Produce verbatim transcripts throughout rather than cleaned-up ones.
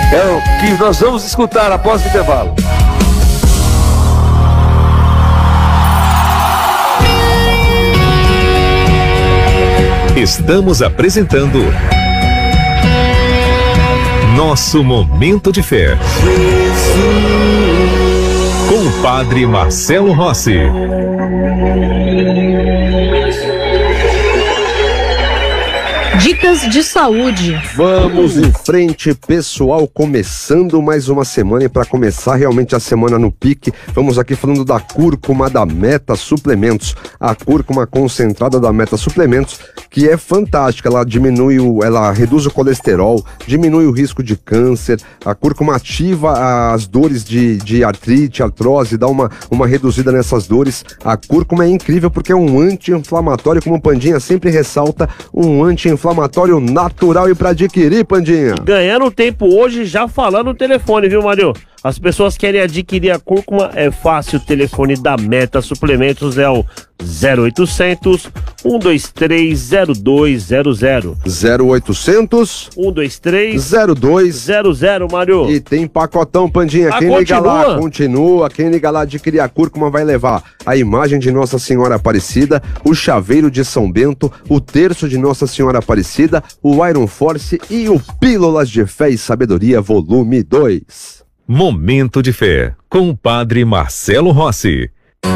é o que nós vamos escutar após o intervalo. Estamos apresentando Nosso Momento de Fé, com o Padre Marcelo Rossi. Dicas de saúde. Vamos em frente, pessoal, começando mais uma semana, e para começar realmente a semana no pique, vamos aqui falando da cúrcuma da Meta Suplementos, a cúrcuma concentrada da Meta Suplementos, que é fantástica. Ela diminui o, ela reduz o colesterol, diminui o risco de câncer. A cúrcuma ativa as dores de, de artrite, artrose, dá uma, uma reduzida nessas dores. A cúrcuma é incrível porque é um anti-inflamatório, como o Pandinha sempre ressalta, um anti-inflamatório natural. E para adquirir, Pandinha? Ganhando tempo hoje, já falando no telefone, viu, Mário? As pessoas querem adquirir a cúrcuma, é fácil. O telefone da Meta Suplementos é o zero oitocentos, um dois três, zero dois zero zero. zero oitocentos, um dois três, zero dois zero zero, Mário. E tem pacotão, Pandinha. Ah, quem liga continua? lá, continua. Quem liga lá adquirir a cúrcuma vai levar a imagem de Nossa Senhora Aparecida, o chaveiro de São Bento, o terço de Nossa Senhora Aparecida, o Iron Force e o Pílulas de Fé e Sabedoria volume dois. Momento de Fé, com o Padre Marcelo Rossi.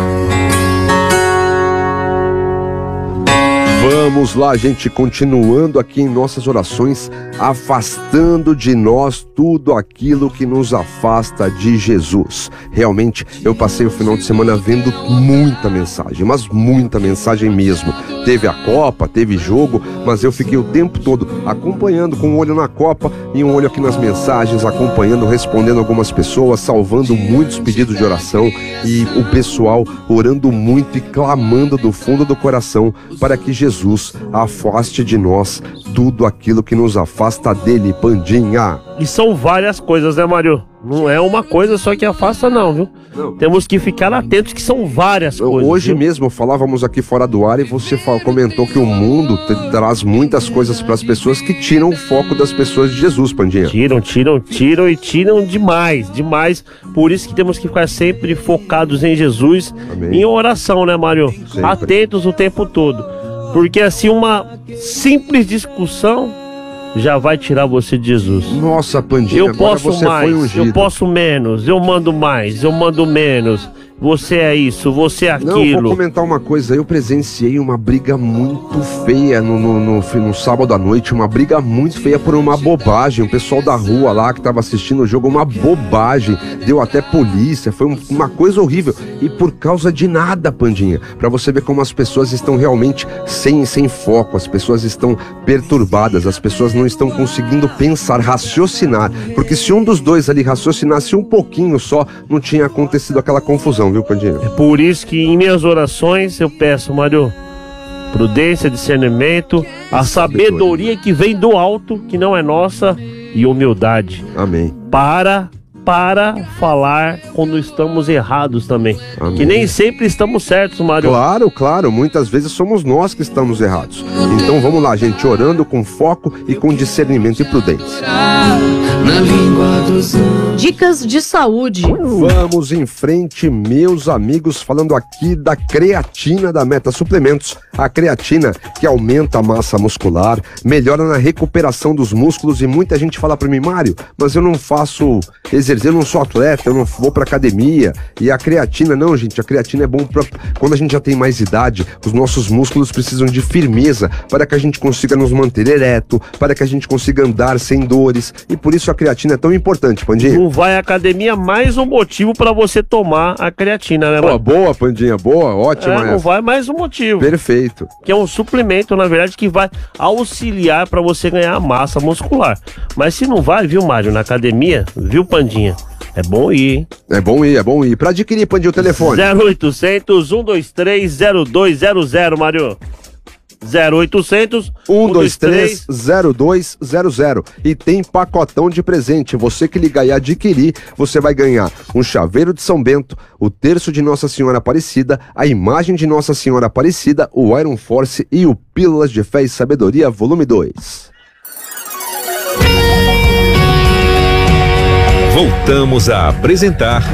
Vamos lá, gente, continuando aqui em nossas orações, afastando de nós tudo aquilo que nos afasta de Jesus. Realmente, eu passei o final de semana vendo muita mensagem, mas muita mensagem mesmo. Teve a Copa, teve jogo, mas eu fiquei o tempo todo acompanhando, com um olho na Copa e um olho aqui nas mensagens, acompanhando, respondendo algumas pessoas, salvando muitos pedidos de oração, e o pessoal orando muito e clamando do fundo do coração para que Jesus Jesus afaste de nós tudo aquilo que nos afasta dele, Pandinha. E são várias coisas, né, Mário? Não é uma coisa só que afasta, não, viu? Não. Temos que ficar atentos que são várias coisas. Hoje viu? mesmo falávamos aqui fora do ar e você comentou que o mundo te, traz muitas coisas para as pessoas que tiram o foco das pessoas de Jesus, Pandinha. Tiram, tiram, tiram e tiram demais, demais. Por isso que temos que ficar sempre focados em Jesus, Amém. Em oração, né, Mário? Sempre. Atentos o tempo todo. Porque assim uma simples discussão já vai tirar você de Jesus. Nossa, Pandinha, eu posso você mais, foi ungido. Eu posso menos, eu mando mais, eu mando menos. Você é isso, você é aquilo. Não, eu vou comentar uma coisa. Eu presenciei uma briga muito feia no, no, no, no sábado à noite. Uma briga muito feia por uma bobagem. O pessoal da rua lá que tava assistindo o jogo, uma bobagem. Deu até polícia, foi um, uma coisa horrível. E por causa de nada, Pandinha. Pra você ver como as pessoas estão realmente sem, sem foco. As pessoas estão perturbadas. As pessoas não estão conseguindo pensar, raciocinar. Porque se um dos dois ali raciocinasse um pouquinho só, não tinha acontecido aquela confusão. Viu, Pandinha? É por isso que em minhas orações eu peço, Mário, prudência, discernimento, a sabedoria que vem do alto, que não é nossa, e humildade. Amém. Para, para falar quando estamos errados também. Amém. Que nem sempre estamos certos, Mário. Claro, claro, muitas vezes somos nós que estamos errados. Então vamos lá, gente, orando com foco e com discernimento e prudência. Dicas de saúde. Vamos em frente, meus amigos, falando aqui da creatina da Meta Suplementos. A creatina que aumenta a massa muscular, melhora na recuperação dos músculos, e muita gente fala pra mim, Mário, mas eu não faço exercício, eu não sou atleta, eu não vou pra academia. E a creatina, não, gente, a creatina é bom pra quando a gente já tem mais idade. Os nossos músculos precisam de firmeza para que a gente consiga nos manter ereto, para que a gente consiga andar sem dores, e por isso a creatina é tão importante, Pandinha. Não vai à academia, mais um motivo pra você tomar a creatina, né, Boa, boa, Pandinha, boa, ótima. É, não essa. vai, mais um motivo. Perfeito. Que é um suplemento, na verdade, que vai auxiliar pra você ganhar massa muscular. Mas se não vai, viu, Mário, na academia, viu, Pandinha? É bom ir, hein? É bom ir, é bom ir. Pra adquirir, Pandinha, o telefone. zero oitocentos, um dois três, zero dois zero zero, Mário. zero oitocentos, um dois três, zero dois zero zero. E tem pacotão de presente. Você que ligar e adquirir, você vai ganhar um chaveiro de São Bento, o terço de Nossa Senhora Aparecida, a imagem de Nossa Senhora Aparecida, o Iron Force e o Pílulas de Fé e Sabedoria volume dois. Voltamos a apresentar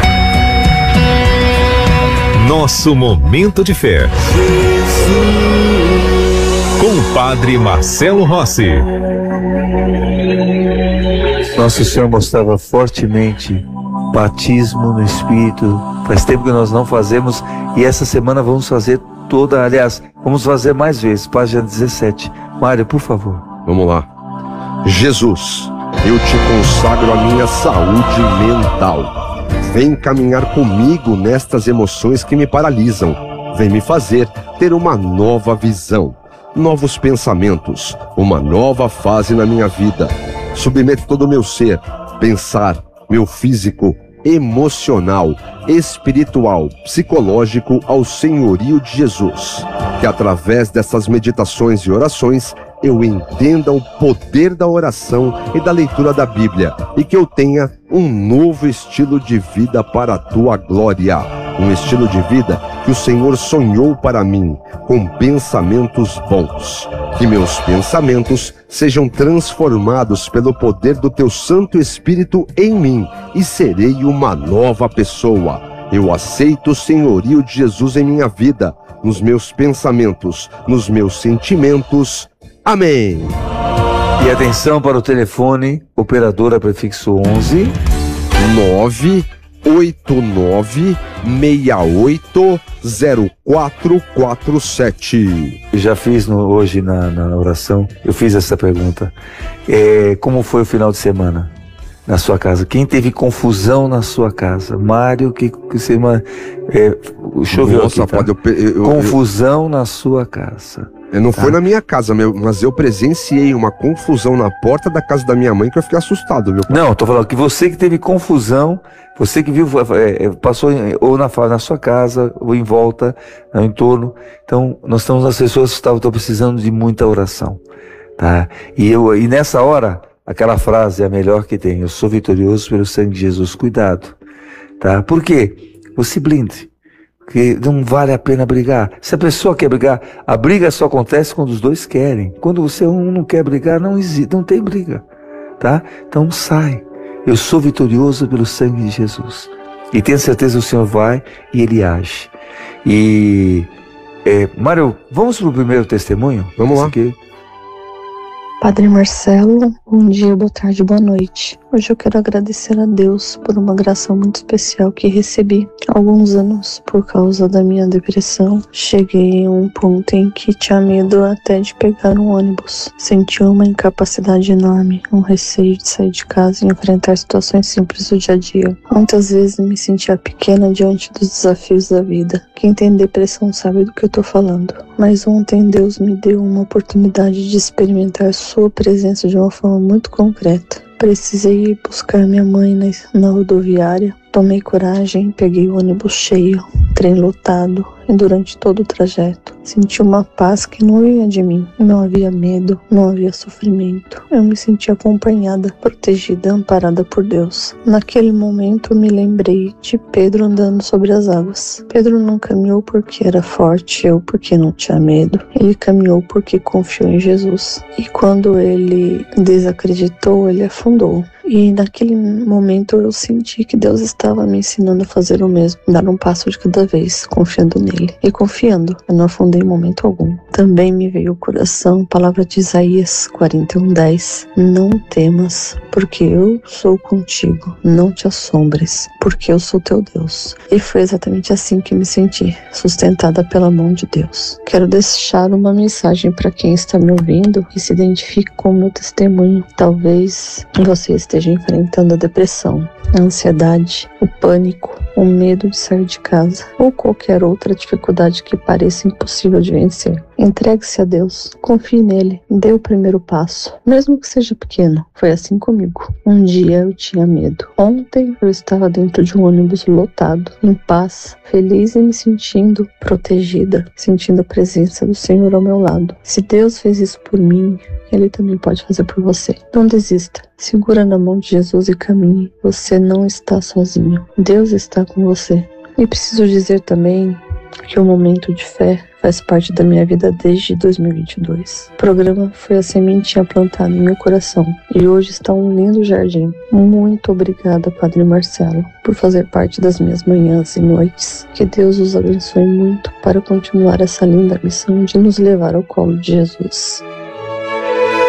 Nosso Momento de Fé. Com o Padre Marcelo Rossi. Nosso Senhor mostrava fortemente batismo no Espírito. Faz tempo que nós não fazemos e essa semana vamos fazer toda, aliás, vamos fazer mais vezes, página dezessete. Mário, por favor. Vamos lá. Jesus, eu te consagro a minha saúde mental. Vem caminhar comigo nestas emoções que me paralisam. Vem me fazer ter uma nova visão, novos pensamentos, uma nova fase na minha vida. Submeto todo o meu ser, pensar, meu físico, emocional, espiritual, psicológico ao senhorio de Jesus. Que através dessas meditações e orações eu entenda o poder da oração e da leitura da Bíblia e que eu tenha um novo estilo de vida para a tua glória. Um estilo de vida que o Senhor sonhou para mim, com pensamentos bons. Que meus pensamentos sejam transformados pelo poder do teu Santo Espírito em mim e serei uma nova pessoa. Eu aceito o senhorio de Jesus em minha vida, nos meus pensamentos, nos meus sentimentos. Amém. E atenção para o telefone, operadora prefixo onze nove oito nove seis oito zero quatro quatro sete. Eu já fiz no, hoje na, na oração, eu fiz essa pergunta. É, como foi o final de semana na sua casa? Quem teve confusão na sua casa? Mário, que, que você... É, choveu Nossa, aqui, tá? pode, eu, eu, confusão eu, na sua casa. Não tá? Foi na minha casa, meu, mas eu presenciei uma confusão na porta da casa da minha mãe que eu fiquei assustado, viu? Não, tô falando que você que teve confusão, você que viu, é, passou em, ou na, na sua casa, ou em volta, no entorno. Então, nós estamos nas pessoas que estão precisando de muita oração, tá? E, eu, e nessa hora, aquela frase é a melhor que tem: eu sou vitorioso pelo sangue de Jesus. Cuidado, tá? Por quê? Você blinde. Porque não vale a pena brigar. Se a pessoa quer brigar, a briga só acontece quando os dois querem. Quando você um não quer brigar, não existe, não tem briga, tá? Então sai. Eu sou vitorioso pelo sangue de Jesus. E tenho certeza que o Senhor vai e Ele age. E, é, Mário, vamos para o primeiro testemunho? Vamos lá. Aqui. Padre Marcelo, bom dia, boa tarde, boa noite. Hoje eu quero agradecer a Deus por uma graça muito especial que recebi há alguns anos por causa da minha depressão. Cheguei a um ponto em que tinha medo até de pegar um ônibus. Senti uma incapacidade enorme, um receio de sair de casa e enfrentar situações simples do dia a dia. Muitas vezes me sentia pequena diante dos desafios da vida. Quem tem depressão sabe do que eu tô falando. Mas ontem Deus me deu uma oportunidade de experimentar sua presença de uma forma muito concreta. Precisei ir buscar minha mãe na, na rodoviária. Tomei coragem, peguei o ônibus cheio, trem lotado, e durante todo o trajeto senti uma paz que não vinha de mim. Não havia medo, não havia sofrimento. Eu me senti acompanhada, protegida, amparada por Deus. Naquele momento eu me lembrei de Pedro andando sobre as águas. Pedro não caminhou porque era forte, eu porque não tinha medo. Ele caminhou porque confiou em Jesus. E quando ele desacreditou, ele afundou. E naquele momento eu senti que Deus estava me ensinando a fazer o mesmo, dar um passo de cada vez, confiando nele. E confiando, eu não afundei em momento algum. Também me veio ao coração a palavra de Isaías quarenta e um, dez. Não temas, porque eu sou contigo. Não te assombres, porque eu sou teu Deus. E foi exatamente assim que me senti, sustentada pela mão de Deus. Quero deixar uma mensagem para quem está me ouvindo e se identifique com o meu testemunho. Talvez você esteja esteja enfrentando a depressão, a ansiedade, o pânico, o medo de sair de casa ou qualquer outra dificuldade que pareça impossível de vencer. Entregue-se a Deus, confie nele, dê o primeiro passo, mesmo que seja pequeno. Foi assim comigo. Um dia eu tinha medo. Ontem eu estava dentro de um ônibus lotado, em paz, feliz e me sentindo protegida, sentindo a presença do Senhor ao meu lado. Se Deus fez isso por mim, Ele também pode fazer por você. Não desista. Segura na mão de Jesus e caminhe. Você não está sozinho. Deus está com você. E preciso dizer também que o momento de fé faz parte da minha vida desde dois mil e vinte e dois. O programa foi a sementinha plantada em meu coração e hoje está um lindo jardim. Muito obrigada, Padre Marcelo, por fazer parte das minhas manhãs e noites. Que Deus os abençoe muito para continuar essa linda missão de nos levar ao colo de Jesus.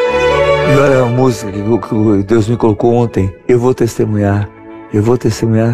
E olha a música que Deus me colocou ontem. Eu vou testemunhar. Eu vou testemunhar